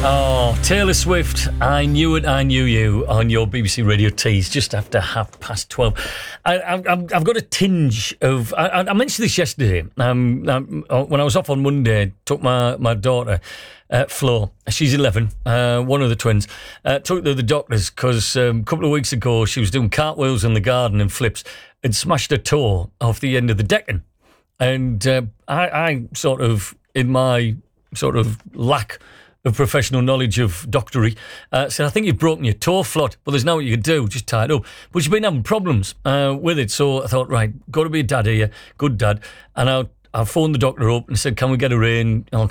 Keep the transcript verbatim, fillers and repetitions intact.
Oh, Taylor Swift, I Knew It, I Knew You on your B B C Radio Tees just after half past twelve. I, I, I've got a tinge of... I, I mentioned this yesterday. Um, um, when I was off on Monday, took my, my daughter, uh, Flo, she's eleven, uh, one of the twins, uh, took her to the doctors because um, a couple of weeks ago she was doing cartwheels in the garden and flips and smashed her toe off the end of the decking. And uh, I, I sort of, in my sort of lack of professional knowledge of doctory, uh, said, I think you've broken your toe, Flot. Well, there's no what you could do, just tie it up. But she's been having problems uh, with it, so I thought, right, got to be a dad here, good dad. And I I phoned the doctor up and said, can we get her in? Oh,